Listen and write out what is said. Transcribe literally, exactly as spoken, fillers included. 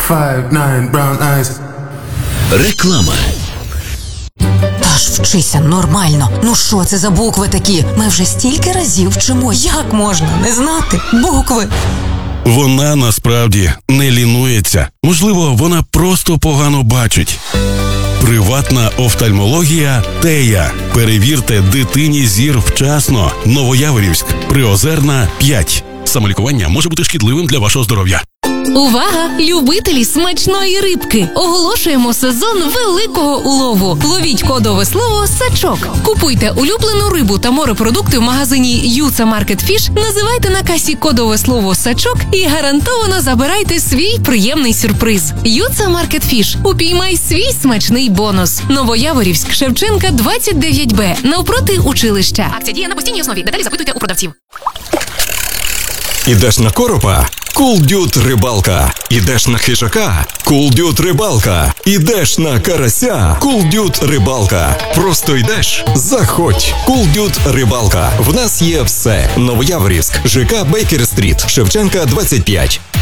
five nine brown eyes. Реклама. Та ж вчися нормально. Ну що це за букви такі? Ми вже стільки разів вчимо. Як можна не знати букви? Вона насправді не лінується. Можливо, вона просто погано бачить. Приватна офтальмологія Тея. Перевірте дитині зір вчасно. Новояворівськ. Приозерна, п'ять. Самолікування може бути шкідливим для вашого здоров'я. Увага! Любителі смачної рибки! Оголошуємо сезон великого улову. Ловіть кодове слово «Сачок». Купуйте улюблену рибу та морепродукти в магазині Юца Маркет Фіш, називайте на касі кодове слово «Сачок» і гарантовано забирайте свій приємний сюрприз. Юца Маркет Фіш. Упіймай свій смачний бонус. Новояворівськ, Шевченка, двадцять дев'ять Б. Навпроти училища. Акція діє на постійній основі. Деталі запитуйте у продавців. Ідеш на коропа? Cool Dude рибалка. Ідеш на хижака? Cool Dude рибалка. Ідеш на карася? Cool Dude рибалка. Просто йдеш? Заходь. Cool Dude рибалка. В нас є все. Новояворівськ, ЖК Бейкер-стріт, Шевченка, двадцять п'ять.